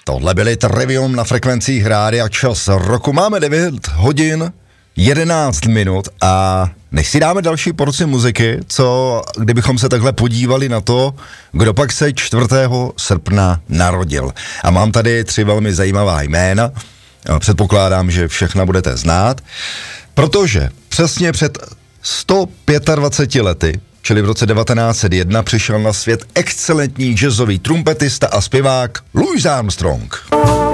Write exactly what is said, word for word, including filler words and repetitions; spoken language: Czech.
Tohle byly Trivium na frekvencích Rádia Čas roku. Máme devět hodin, jedenáct minut a než si dáme další porci muziky, co kdybychom se takhle podívali na to, kdo pak se čtvrtého srpna narodil. A mám tady tři velmi zajímavá jména, předpokládám, že všechna budete znát, protože přesně před sto dvaceti pěti lety, čili v roce devatenáct set jedna, přišel na svět excelentní jazzový trumpetista a zpěvák Louis Armstrong.